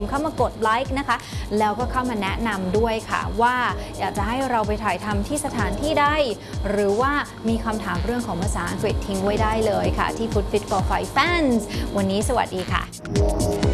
เข้ามากดไลค์นะคะแล้วก็เข้ามาแนะนำด้วยค่ะว่าอยากจะให้เราไปถ่ายทำที่สถานที่ใดหรือว่ามีคำถามเรื่องของภาษาอังกฤษทิ้งไว้ได้เลยค่ะที่ Food Fit for Five Fans วันนี้สวัสดีค่ะ